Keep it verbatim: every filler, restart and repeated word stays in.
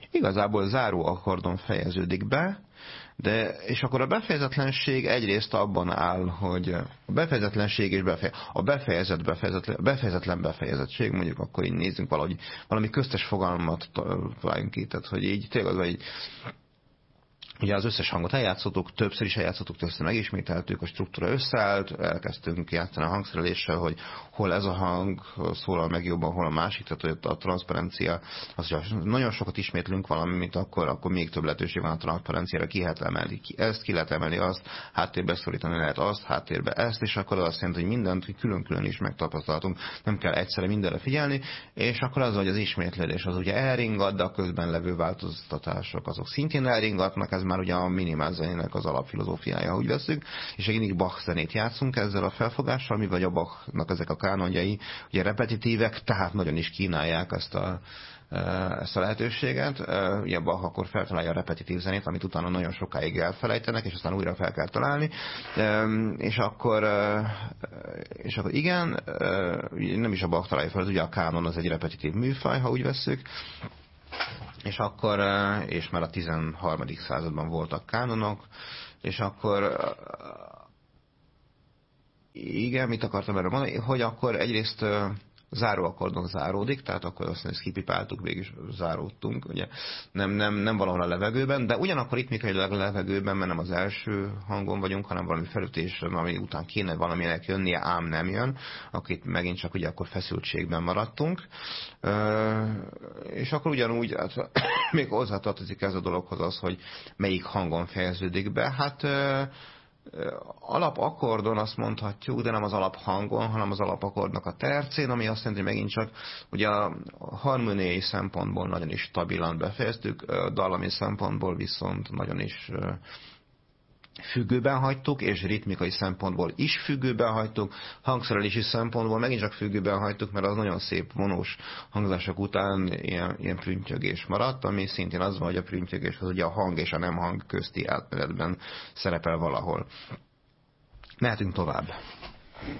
igazából záró akkordon fejeződik be, de, és akkor a befejezetlenség egyrészt abban áll, hogy a befejezetlenség és befe, a befejezett befejezetlen, befejezetlen befejezettség, mondjuk akkor így nézzünk valahogy, valami köztes fogalmat találjunk ki, tehát hogy így tényleg, hogy ugye az összes hangot eljátszottuk, többször is eljátszottuk, többször megismételtük, a struktúra összeállt, elkezdtünk játszani a hangszereléssel, hogy hol ez a hang szólal meg jobban, hol a másik, tehát hogy a transzparencia, az, hogy nagyon sokat ismétlünk valamit, akkor, akkor még több lehetőség van a transzparenciára, ki lehet emelni ki ezt, ki lehet emelni azt, háttérbe szorítani lehet azt, háttérbe ezt, és akkor az azt jelenti, hogy mindent külön-külön is megtapasztaltunk, nem kell egyszerre mindenre figyelni, és akkor az, hogy az ismétlődés az ugye elringat, de a közben levő változtatások azok szintén elringatnak, ez már ugye a minimál zenének az alapfilozófiája, úgy veszük, és mindig Bach zenét játszunk ezzel a felfogással, mi vagy a Bachnak ezek a kánonjai, ugye repetitívek, tehát nagyon is kínálják ezt a, ezt a lehetőséget. Ugye Bach akkor feltalálja a repetitív zenét, amit utána nagyon sokáig elfelejtenek, és aztán újra fel kell találni. És akkor, és akkor igen, nem is a Bach találja fel, ugye a kánon az egy repetitív műfaj, ha úgy vesszük. És akkor, és már a tizenharmadik században voltak kánonok, és akkor igen, mit akartam erről mondani, hogy akkor egyrészt záróakkordon záródik, tehát akkor azt mondja, kipipáltuk, végig záródtunk, ugye nem, nem, nem valahol a levegőben, de ugyanakkor ritmikailag a levegőben, mert nem az első hangon vagyunk, hanem valami felütés, ami után kéne valaminek jönnie, ám nem jön, akit megint csak ugye akkor feszültségben maradtunk. És akkor ugyanúgy, hát, még hozzátartozik ez a dologhoz az, hogy melyik hangon fejeződik be, hát alapakkordon azt mondhatjuk, de nem az alaphangon, hanem az alapakkordnak a tercén, ami azt jelenti, hogy megint csak ugye a harmóniai szempontból nagyon is stabilan befejeztük, dallami szempontból viszont nagyon is függőben hagytuk, és ritmikai szempontból is függőben hagytuk, hangszerelési szempontból megint csak függőben hagytuk, mert az nagyon szép vonós hangzások után ilyen, ilyen prüntjögés maradt, ami szintén az van, hogy a prüntjögés az ugye a hang és a nem hang közti átmenetben szerepel valahol. Mehetünk tovább.